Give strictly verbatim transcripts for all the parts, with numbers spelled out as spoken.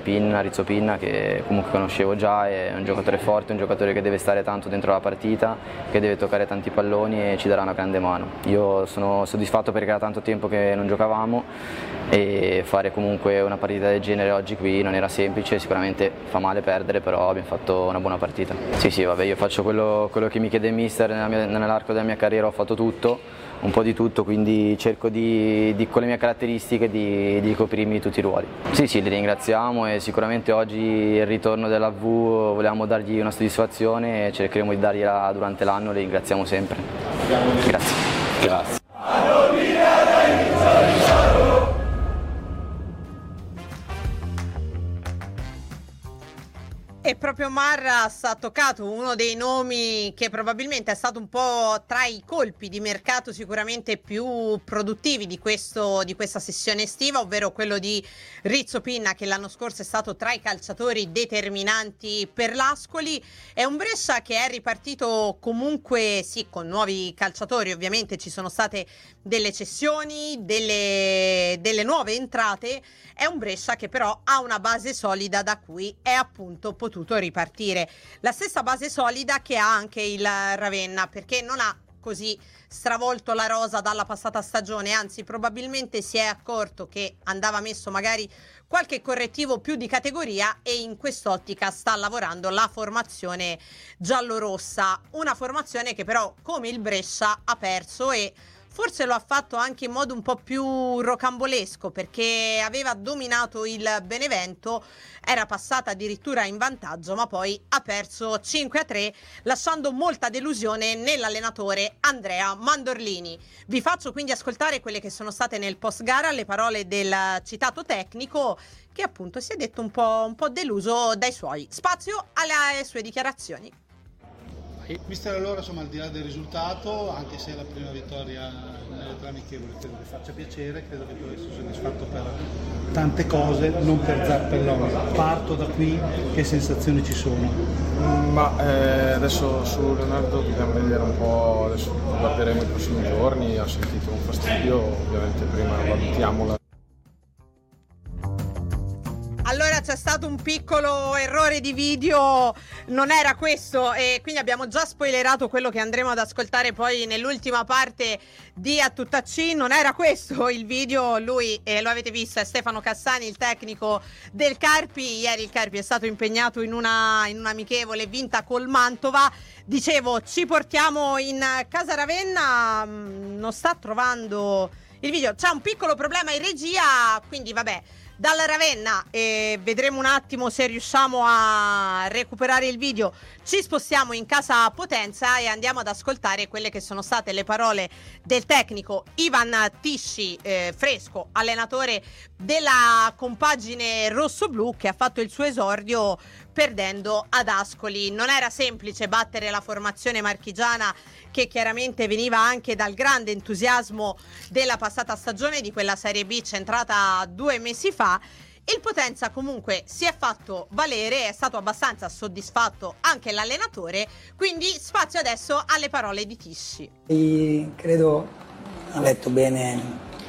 Pinna, Rizzo Pinna, che comunque conoscevo già, è un giocatore forte, un giocatore che deve stare tanto dentro la partita, che deve toccare tanti palloni e ci darà una grande mano. Io sono soddisfatto perché era tanto tempo che non giocavamo e fare comunque una partita del genere oggi qui non era semplice, sicuramente fa male perdere, però abbiamo fatto una buona partita. Sì, sì, vabbè, io faccio quello, quello che mi chiede il mister, nell'arco della mia carriera ho fatto tutto, un po' di tutto, quindi cerco di, di con le mie caratteristiche di, di coprirmi tutti i ruoli. Sì, sì, li ringraziamo e sicuramente oggi il ritorno della V volevamo dargli una soddisfazione e cercheremo di dargliela durante l'anno, li ringraziamo sempre. Grazie. Grazie. E proprio Marras ha toccato uno dei nomi che probabilmente è stato un po' tra i colpi di mercato sicuramente più produttivi di, questo, di questa sessione estiva, ovvero quello di Rizzo Pinna, che l'anno scorso è stato tra i calciatori determinanti per l'Ascoli. È un Brescia che è ripartito comunque sì con nuovi calciatori, ovviamente ci sono state delle cessioni, delle, delle nuove entrate. È un Brescia che però ha una base solida da cui è appunto potuto ripartire. La stessa base solida che ha anche il Ravenna, perché non ha così stravolto la rosa dalla passata stagione, anzi probabilmente si è accorto che andava messo magari qualche correttivo più di categoria e in quest'ottica sta lavorando la formazione giallorossa, una formazione che però come il Brescia ha perso e forse lo ha fatto anche in modo un po' più rocambolesco, perché aveva dominato il Benevento, era passata addirittura in vantaggio, ma poi ha perso cinque a tre, lasciando molta delusione nell'allenatore Andrea Mandorlini. Vi faccio quindi ascoltare quelle che sono state nel post gara le parole del citato tecnico, che appunto si è detto un po', un po' deluso dai suoi. Spazio alle sue dichiarazioni. Mister, allora insomma, al di là del risultato, anche se è la prima vittoria nelle tre amichevoli, credo che faccia piacere, credo che tu sia soddisfatto per tante cose, non per Zappellone. Parto da qui, che sensazioni ci sono? Ma eh, adesso su Leonardo dobbiamo vedere un po', adesso lo guarderemo i prossimi giorni, ha sentito un fastidio, ovviamente prima valutiamola. Allora c'è stato un piccolo errore di video, non era questo, e quindi abbiamo già spoilerato quello che andremo ad ascoltare poi nell'ultima parte di A Tutta C. Non era questo il video, lui, eh, lo avete visto, è Stefano Cassani, il tecnico del Carpi. Ieri il Carpi è stato impegnato in una in un'amichevole vinta col Mantova. Dicevo, ci portiamo in casa Ravenna, non sta trovando il video, c'è un piccolo problema in regia, quindi vabbè. Dalla Ravenna e vedremo un attimo se riusciamo a recuperare il video. Ci spostiamo in casa Potenza e andiamo ad ascoltare quelle che sono state le parole del tecnico Ivan Tisci, eh, fresco, allenatore della compagine rossoblù, che ha fatto il suo esordio perdendo ad Ascoli. Non era semplice battere la formazione marchigiana, che chiaramente veniva anche dal grande entusiasmo della passata stagione, di quella Serie B centrata due mesi fa. Il Potenza comunque si è fatto valere, è stato abbastanza soddisfatto anche l'allenatore, quindi spazio adesso alle parole di Tisci. E credo ha letto bene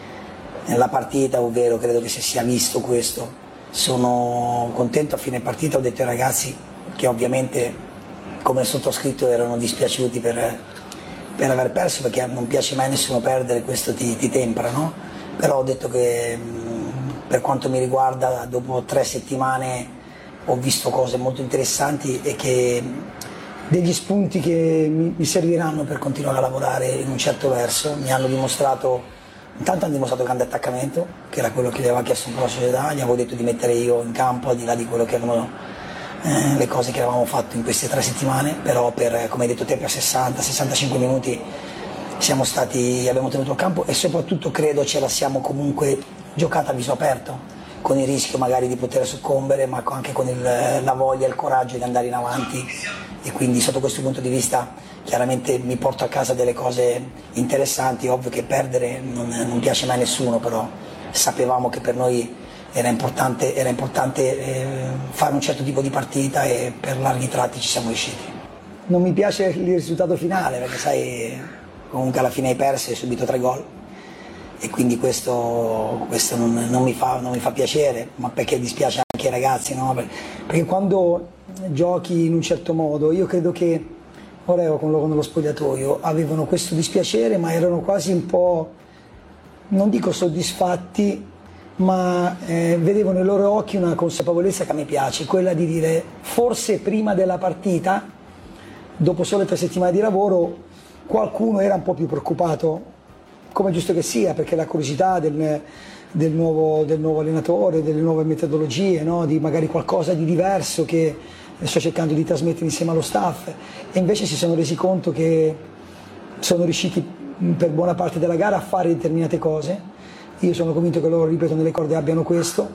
nella partita, ovvero credo che si sia visto questo. Sono contento, a fine partita ho detto ai ragazzi che ovviamente come sottoscritto erano dispiaciuti per, per aver perso, perché non piace mai a nessuno perdere, questo ti, ti tempera, no? Però ho detto che per quanto mi riguarda dopo tre settimane ho visto cose molto interessanti e che degli spunti che mi, mi serviranno per continuare a lavorare in un certo verso. Mi hanno dimostrato, intanto hanno dimostrato grande attaccamento, che era quello che gli aveva chiesto un po' la società, gli avevo detto di mettere io in campo al di là di quello che avevano eh, le cose che avevamo fatto in queste tre settimane, però per, come hai detto te, per sessanta sessantacinque minuti siamo stati, abbiamo tenuto il campo e soprattutto credo ce la siamo comunque giocata a viso aperto, con il rischio magari di poter soccombere, ma anche con il, la voglia e il coraggio di andare in avanti, e quindi sotto questo punto di vista chiaramente mi porto a casa delle cose interessanti. Ovvio che perdere non, non piace mai a nessuno, però sapevamo che per noi era importante, era importante eh, fare un certo tipo di partita e per larghi tratti ci siamo riusciti. Non mi piace il risultato finale perché sai, comunque alla fine hai perso e hai subito tre gol e quindi questo, questo non, non, mi fa, non mi fa piacere, ma perché dispiace anche ai ragazzi, no? Perché quando giochi in un certo modo, io credo che ora ero con loro nello spogliatoio, avevano questo dispiacere, ma erano quasi un po', non dico soddisfatti, ma eh, vedevo nei loro occhi una consapevolezza che a me piace, quella di dire forse prima della partita, dopo sole tre settimane di lavoro, qualcuno era un po' più preoccupato, come è giusto che sia, perché la curiosità del, del, nuovo, del nuovo allenatore, delle nuove metodologie, no? Di magari qualcosa di diverso che sto cercando di trasmettere insieme allo staff, e invece si sono resi conto che sono riusciti per buona parte della gara a fare determinate cose. Io sono convinto che loro, ripeto, nelle corde abbiano questo,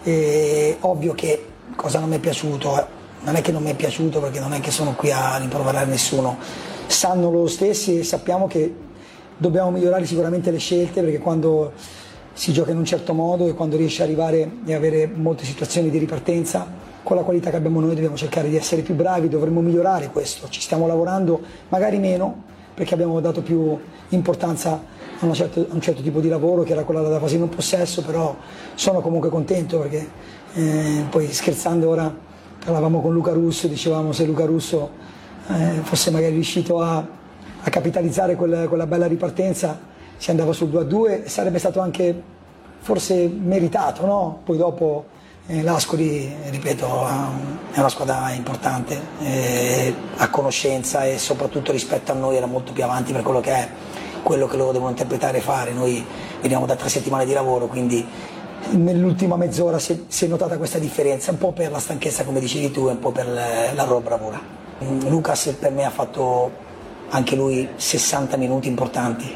e ovvio che cosa non mi è piaciuto, eh, non è che non mi è piaciuto perché non è che sono qui a rimproverare nessuno, sanno loro stessi e sappiamo che dobbiamo migliorare sicuramente le scelte, perché quando si gioca in un certo modo e quando riesci ad arrivare e avere molte situazioni di ripartenza, con la qualità che abbiamo noi dobbiamo cercare di essere più bravi, dovremmo migliorare questo, ci stiamo lavorando, magari meno, perché abbiamo dato più importanza a, una certo, a un certo tipo di lavoro che era quella della fase in possesso, però sono comunque contento perché eh, poi scherzando ora parlavamo con Luca Russo, dicevamo se Luca Russo eh, fosse magari riuscito a, a capitalizzare quella, quella bella ripartenza, si andava sul due a due, sarebbe stato anche forse meritato, no? Poi dopo eh, l'Ascoli, ripeto, è una squadra importante, eh, a conoscenza e soprattutto rispetto a noi era molto più avanti per quello che è, quello che loro devono interpretare e fare. Noi veniamo da tre settimane di lavoro, quindi nell'ultima mezz'ora si è, si è notata questa differenza, un po' per la stanchezza come dicevi tu e un po' per la loro bravura. Lucas per me ha fatto anche lui sessanta minuti importanti,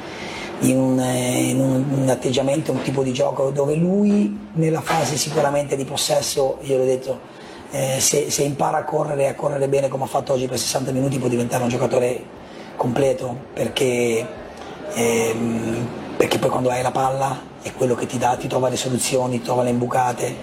in un, in un atteggiamento, un tipo di gioco dove lui nella fase sicuramente di possesso, io l'ho detto, eh, se, se impara a correre, a correre bene come ha fatto oggi per sessanta minuti può diventare un giocatore completo, perché, ehm, perché poi quando hai la palla è quello che ti dà, ti trova le soluzioni, ti trova le imbucate,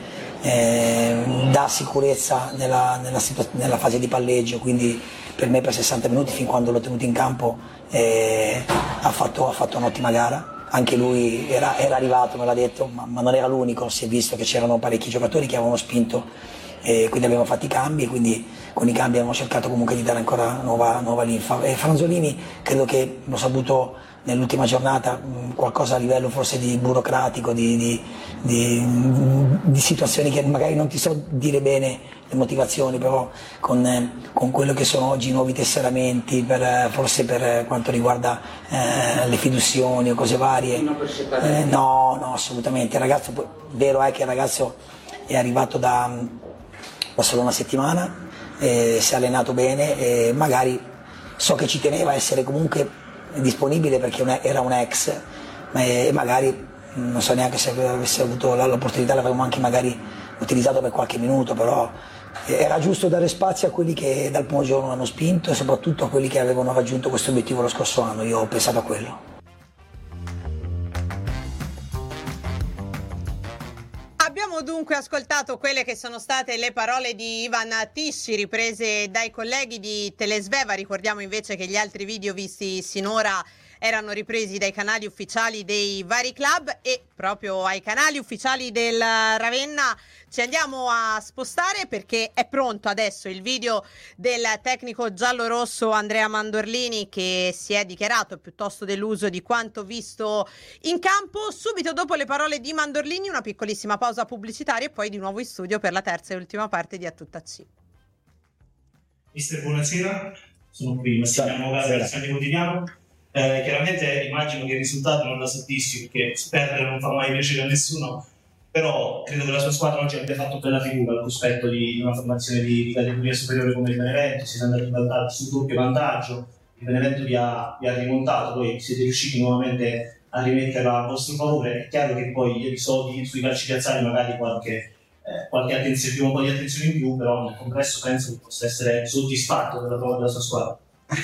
eh, dà sicurezza nella, nella, situa- nella fase di palleggio, quindi per me per sessanta minuti, fin quando l'ho tenuto in campo, eh, ha, fatto, ha fatto un'ottima gara. Anche lui era, era arrivato, me l'ha detto, ma, ma non era l'unico, si è visto che c'erano parecchi giocatori che avevano spinto, e quindi abbiamo fatto i cambi, e quindi con i cambi abbiamo cercato comunque di dare ancora nuova, nuova linfa. E Franzolini credo che l'ho saputo nell'ultima giornata, qualcosa a livello forse di burocratico, di, di, di, di situazioni che magari non ti so dire bene le motivazioni, però con, con quello che sono oggi i nuovi tesseramenti, per, forse per quanto riguarda eh, le fiduzioni o cose varie, eh, no, no, assolutamente. Il ragazzo, vero è che il ragazzo è arrivato da, da solo una settimana, eh, si è allenato bene e magari so che ci teneva a essere comunque disponibile perché era un ex, e magari non so neanche se avesse avuto l'opportunità, l'avremmo anche magari utilizzato per qualche minuto, però era giusto dare spazio a quelli che dal primo giorno hanno spinto e soprattutto a quelli che avevano raggiunto questo obiettivo lo scorso anno. Io ho pensato a quello. Abbiamo dunque ascoltato quelle che sono state le parole di Ivan Tisci riprese dai colleghi di Telesveva. Ricordiamo invece che gli altri video visti sinora erano ripresi dai canali ufficiali dei vari club, e proprio ai canali ufficiali del Ravenna ci andiamo a spostare perché è pronto adesso il video del tecnico giallorosso Andrea Mandorlini, che si è dichiarato piuttosto deluso di quanto visto in campo. Subito dopo le parole di Mandorlini una piccolissima pausa pubblicitaria e poi di nuovo in studio per la terza e ultima parte di A Tutta C. Mister, buonasera, sono qui Massimiliano Gasa del Sani Quotidiano. Eh, chiaramente immagino che il risultato non la soddisfi, perché perdere non fa mai piacere a nessuno, però credo che la sua squadra oggi abbia fatto bella figura al cospetto di una formazione di, di categoria superiore come il Benevento. Si è andati in vantaggio sul doppio vantaggio, il Benevento vi ha, vi ha rimontato, poi siete riusciti nuovamente a rimetterla a vostro favore. È chiaro che poi gli episodi sui calci piazzali magari qualche, eh, qualche attenzione più, un po' di attenzione in più, però nel complesso penso che possa essere soddisfatto della prova della sua squadra.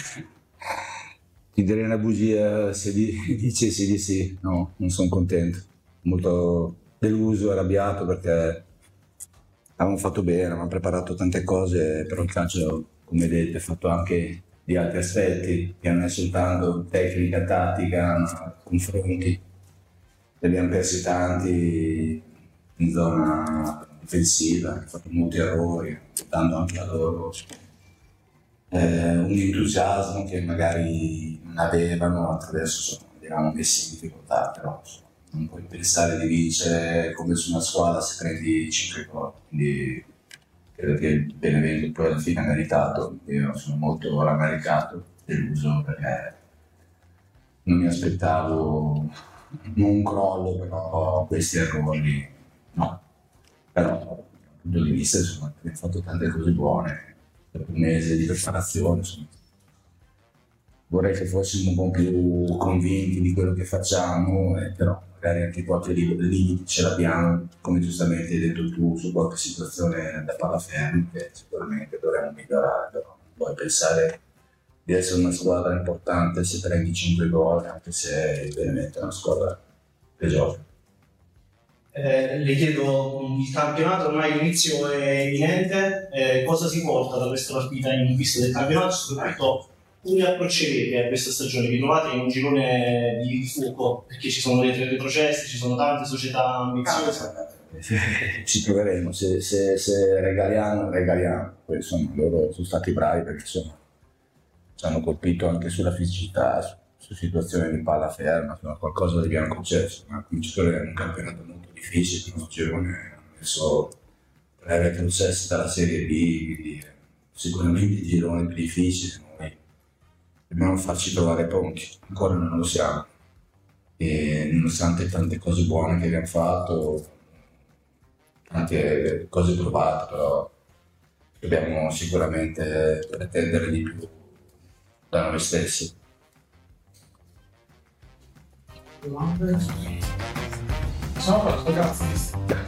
Ti direi una bugia se di, dicessi di sì, no, non sono contento, molto deluso, arrabbiato perché avevamo fatto bene, avevamo preparato tante cose, però il calcio, come detto, è fatto anche di altri aspetti, che non è soltanto tecnica, tattica, ma confronti. ne abbiamo persi tanti in zona difensiva, hanno fatto molti errori, dando anche a loro eh, un entusiasmo che magari non avevano, adesso sono diciamo, messi in difficoltà, però non puoi pensare di vincere come su una squadra se prendi cinque gol, quindi credo che il Benevento poi alla fine ha meritato. Io sono molto rammaricato, deluso, perché non mi aspettavo non un crollo, però questi errori no. Però dal punto di vista insomma, abbiamo fatto tante cose buone per un mese di preparazione, insomma. Vorrei che fossimo un po' più convinti di quello che facciamo, eh, però magari anche qualche limite ce l'abbiamo, come giustamente hai detto tu, su qualche situazione da palaferma che sicuramente dovremmo migliorare, però non puoi pensare di essere una squadra importante se prendi cinque gol, anche se il Benevento è una squadra che gioca. Eh, le chiedo, il campionato ormai l'inizio è imminente, eh, cosa si porta da questa partita in vista del campionato, soprattutto come approccerete a questa stagione? Vi trovate in un girone di, di fuoco perché ci sono dei retrocessi, ci sono tante società ambiziose? Ci troveremo, se, se, se regaliamo, regaliamo. Poi, insomma, loro sono stati bravi perché insomma, ci hanno colpito anche sulla fisicità, su, su situazioni di palla ferma, insomma, qualcosa li abbiamo concesso, ma qui ci troveremo un campionato molto difficile, il nostro girone ha messo tre retrocessi dalla Serie B, quindi sicuramente il girone più difficile. Dobbiamo farci trovare pronti, ancora non lo siamo, e nonostante tante cose buone che abbiamo fatto, tante cose provate, però dobbiamo sicuramente pretendere di più da noi stessi. Domande? Ciao, grazie.